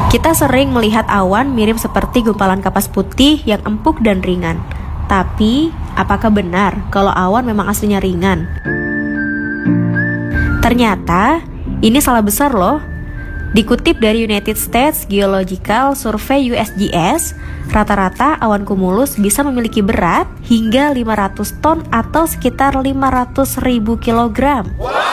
Kita sering melihat awan mirip seperti gumpalan kapas putih yang empuk dan ringan. Tapi, apakah benar kalau awan memang aslinya ringan? Ternyata, ini salah besar loh. Dikutip dari United States Geological Survey USGS, rata-rata awan cumulus bisa memiliki berat hingga 500 ton atau sekitar 500.000 kilogram.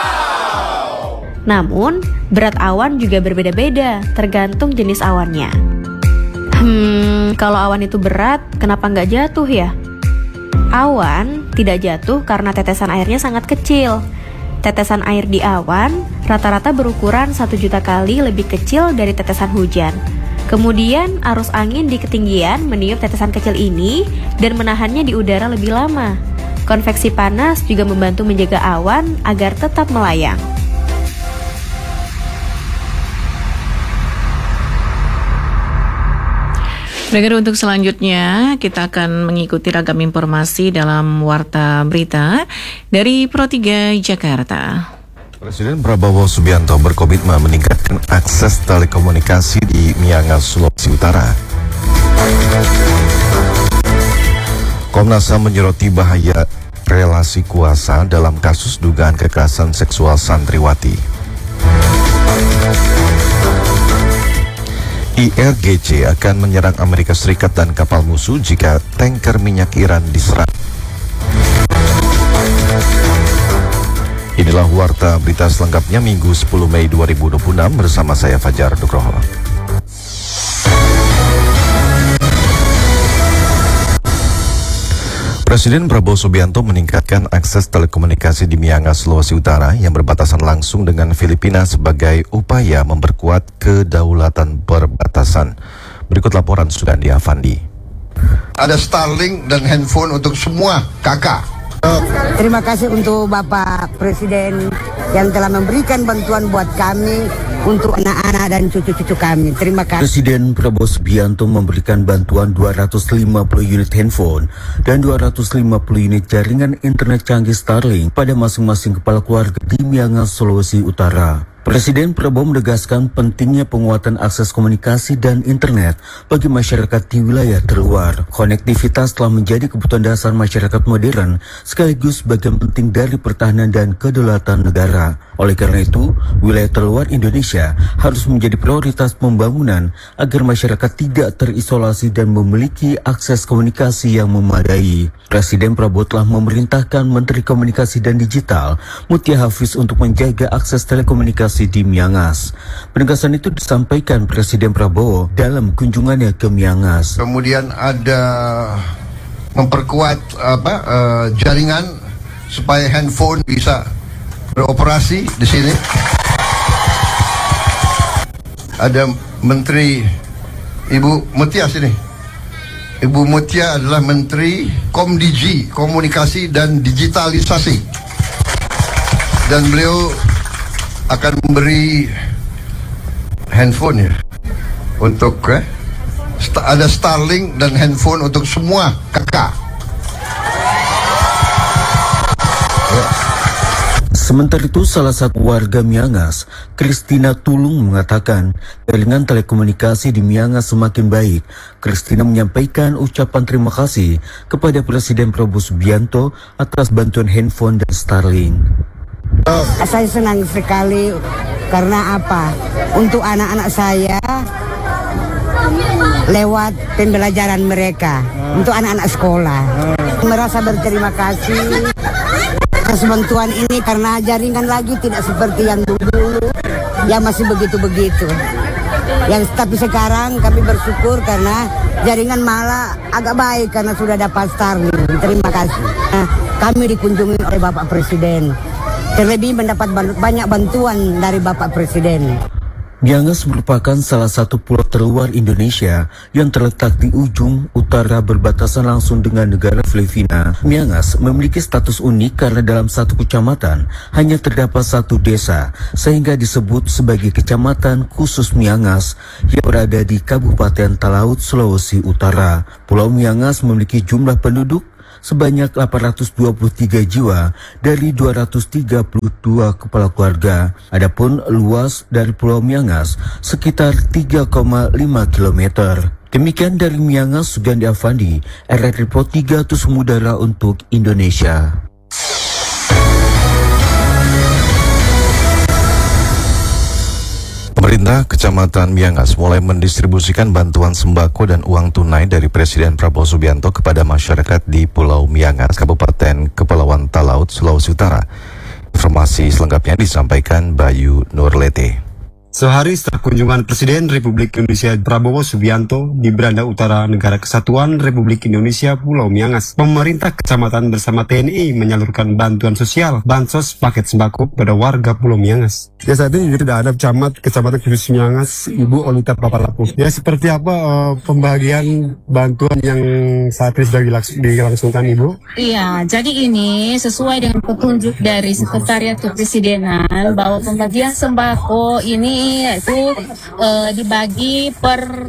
Namun, berat awan juga berbeda-beda, tergantung jenis awannya. Kalau awan itu berat, kenapa nggak jatuh ya? Awan tidak jatuh karena tetesan airnya sangat kecil. Tetesan air di awan rata-rata berukuran 1 juta kali lebih kecil dari tetesan hujan. Kemudian, arus angin di ketinggian meniup tetesan kecil ini dan menahannya di udara lebih lama. Konveksi panas juga membantu menjaga awan agar tetap melayang. Dengar untuk selanjutnya, kita akan mengikuti ragam informasi dalam Warta Berita dari Pro 3 Jakarta. Presiden Prabowo Subianto berkomitmen meningkatkan akses telekomunikasi di Miangas, Sulawesi Utara. Komnas HAM menyoroti bahaya relasi kuasa dalam kasus dugaan kekerasan seksual santriwati. IRGC akan menyerang Amerika Serikat dan kapal musuh jika tanker minyak Iran diserang. Inilah Warta Berita selengkapnya Minggu 10 Mei 2026 bersama saya Fajar Nugroho. Presiden Prabowo Subianto meningkatkan akses telekomunikasi di Miangas, Sulawesi Utara yang berbatasan langsung dengan Filipina sebagai upaya memperkuat kedaulatan perbatasan. Berikut laporan Sugandi Afandi. Ada Starlink dan handphone untuk semua kakak. Terima kasih untuk Bapak Presiden yang telah memberikan bantuan buat kami untuk anak-anak dan cucu-cucu kami. Terima kasih. Presiden Prabowo Subianto memberikan bantuan 250 unit handphone dan 250 unit jaringan internet canggih Starlink pada masing-masing kepala keluarga di Miangas, Sulawesi Utara. Presiden Prabowo menegaskan pentingnya penguatan akses komunikasi dan internet bagi masyarakat di wilayah terluar. Konektivitas telah menjadi kebutuhan dasar masyarakat modern sekaligus bagian penting dari pertahanan dan kedaulatan negara. Oleh karena itu, wilayah terluar Indonesia harus menjadi prioritas pembangunan agar masyarakat tidak terisolasi dan memiliki akses komunikasi yang memadai. Presiden Prabowo telah memerintahkan Menteri Komunikasi dan Digital, Mutia Hafiz, untuk menjaga akses telekomunikasi di Miangas. Penegasan itu disampaikan Presiden Prabowo dalam kunjungannya ke Miangas. Kemudian ada memperkuat jaringan supaya handphone bisa beroperasi di sini. Ada Menteri Ibu Mutia sini. Ibu Mutia adalah Menteri Komdigi, Komunikasi dan Digitalisasi. Dan beliau akan memberi handphone ya untuk ada Starlink dan handphone untuk semua kakak. Sementara itu, salah satu warga Miangas, Kristina Tulung, mengatakan jaringan telekomunikasi di Miangas semakin baik. Kristina menyampaikan ucapan terima kasih kepada Presiden Prabowo Subianto atas bantuan handphone dan Starlink. Saya senang sekali karena apa? Untuk anak-anak saya lewat pembelajaran mereka, untuk anak-anak sekolah. Merasa berterima kasih atas bantuan ini karena jaringan lagi tidak seperti yang dulu, yang masih begitu-begitu. Tapi sekarang kami bersyukur karena jaringan malah agak baik karena sudah dapat Starlink. Terima kasih. Kami dikunjungi oleh Bapak Presiden. Terlebih mendapat banyak bantuan dari Bapak Presiden. Miangas merupakan salah satu pulau terluar Indonesia yang terletak di ujung utara berbatasan langsung dengan negara Filipina. Miangas memiliki status unik karena dalam satu kecamatan hanya terdapat satu desa, sehingga disebut sebagai Kecamatan Khusus Miangas yang berada di Kabupaten Talaut, Sulawesi Utara. Pulau Miangas memiliki jumlah penduduk sebanyak 823 jiwa dari 232 kepala keluarga. Adapun luas dari Pulau Miangas sekitar 3,5 km. Demikian dari Miangas, Sugandi Afandi, RRI Pro 3 Tusumudara untuk Indonesia. Pemerintah Kecamatan Miangas mulai mendistribusikan bantuan sembako dan uang tunai dari Presiden Prabowo Subianto kepada masyarakat di Pulau Miangas, Kabupaten Kepulauan Talaut, Sulawesi Utara. Informasi selengkapnya disampaikan Bayu Nurlete. Sehari setelah kunjungan Presiden Republik Indonesia Prabowo Subianto di Beranda Utara Negara Kesatuan Republik Indonesia Pulau Miangas, pemerintah kecamatan bersama TNI menyalurkan bantuan sosial bansos paket sembako pada warga Pulau Miangas. Ya, saat ini sudah ada camat Kecamatan Khusus Miangas, Ibu Olita Papalapu. Ya, seperti apa pembagian bantuan yang saat ini sudah dilangsungkan, Ibu? Iya, jadi ini sesuai dengan petunjuk dari Sekretariat Kepresidenan bahwa pembagian sembako ini itu dibagi per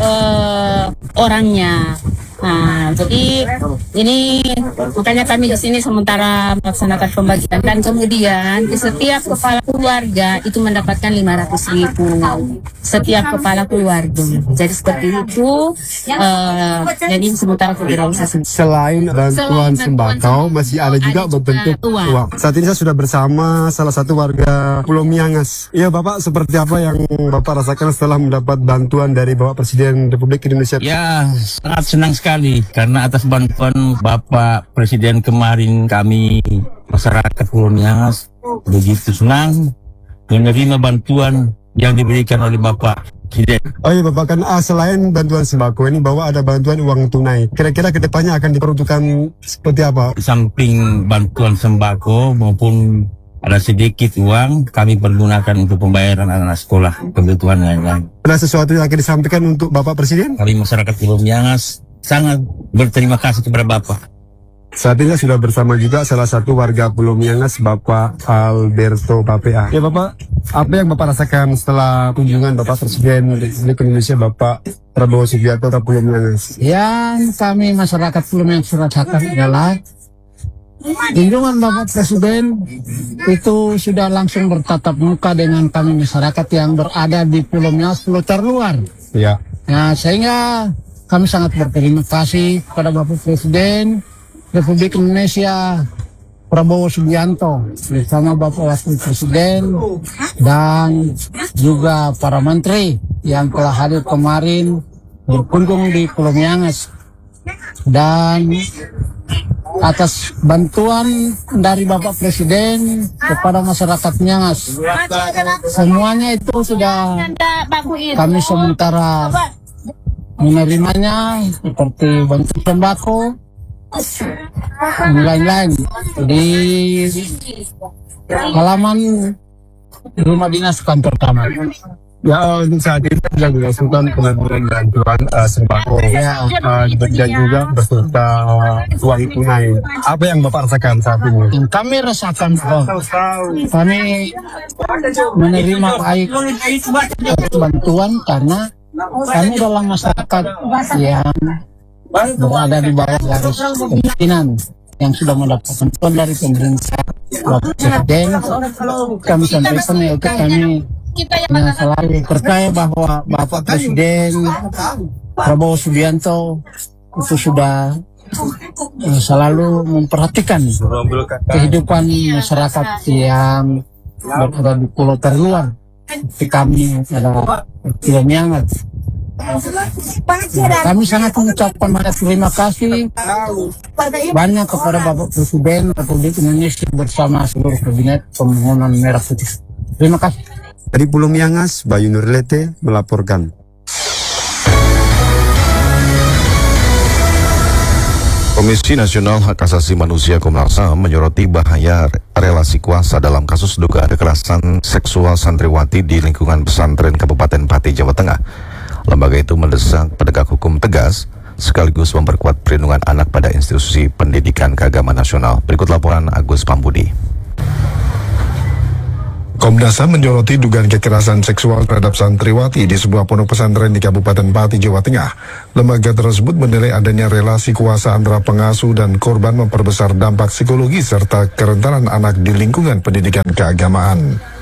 orangnya. Nah, jadi ini makanya kami di sini sementara melaksanakan pembagian, dan kemudian di setiap kepala keluarga itu mendapatkan 500.000 setiap kepala keluarga. Jadi seperti itu. Jadi sementara keberlangsungan. Selain bantuan sembako, masih ada juga berbentuk uang. Saat ini saya sudah bersama salah satu warga Pulau Miangas. Iya, Bapak, seperti apa yang Bapak rasakan setelah mendapat bantuan dari Bapak Presiden Republik Indonesia? Ya, sangat senang sekali karena atas bantuan Bapak Presiden kemarin kami masyarakat Pulau Miangas begitu senang menerima bantuan yang diberikan oleh Bapak Presiden. Oh iya, Bapak, kan selain bantuan sembako ini bahwa ada bantuan uang tunai. Kira-kira kedepannya akan diperuntukkan seperti apa? Di samping bantuan sembako maupun ada sedikit uang kami pergunakan untuk pembayaran anak-anak sekolah, kebutuhan lain-lain. Ada sesuatu yang akan disampaikan untuk Bapak Presiden? Kami masyarakat Pulau Miangas sangat berterima kasih kepada Bapak. Saat ini sudah bersama juga salah satu warga Pulau Miangas, Bapak Alberto Papea. Ya, Bapak, apa yang Bapak rasakan setelah kunjungan Bapak Presiden Republik Indonesia Bapak Prabowo Subianto ke Pulau Miangas? Yang kami masyarakat Pulau Miangas rasakan adalah kunjungan Bapak Presiden itu sudah langsung bertatap muka dengan kami masyarakat yang berada di Pulau Miangas, pulau terluar. Ya. Nah, sehingga kami sangat berterima kasih kepada Bapak Presiden Republik Indonesia Prabowo Subianto bersama Bapak Wakil Presiden dan juga para menteri yang telah hadir kemarin berkunjung di Pulau Miangas. Dan atas bantuan dari Bapak Presiden kepada masyarakat Miangas, semuanya itu sudah kami sementara menerimanya, seperti bantuan sembako dan lain-lain di halaman rumah dinas kantor camat. Ya, untuk saat ini sedang dilangsungkan pengajuan bantuan sembako. Dan juga beserta uang tunai. Apa yang Bapak rasakan saat ini? Kami rasakan kami menerima baik bantuan karena kami dalam masyarakat yang berada di bawah garis kemiskinan yang sudah mendapat bantuan dari pemerintah Bapak Presiden. Kami sampaikan yaitu kami selalu percaya bahwa Bapak Presiden Prabowo Subianto itu sudah selalu memperhatikan kehidupan masyarakat yang berada di pulau terluar seperti kami adalah Pulau Miangas. Kami sangat mengucapkan banyak terima kasih banyak kepada Bapak Presiden Republik Indonesia bersama seluruh kabinet pembangunan Merah Putih. Terima kasih. Dari Pulau Miangas, Bayu Nurlete melaporkan. Komisi Nasional Hak Asasi Manusia Komnas HAM menyoroti bahaya relasi kuasa dalam kasus dugaan kekerasan seksual santriwati di lingkungan pesantren Kabupaten Pati, Jawa Tengah. Lembaga itu mendesak penegak hukum tegas sekaligus memperkuat perlindungan anak pada institusi pendidikan keagamaan nasional. Berikut laporan Agus Pambudi. Komnas HAM menyoroti dugaan kekerasan seksual terhadap santriwati di sebuah pondok pesantren di Kabupaten Pati, Jawa Tengah. Lembaga tersebut menilai adanya relasi kuasa antara pengasuh dan korban memperbesar dampak psikologi serta kerentanan anak di lingkungan pendidikan keagamaan.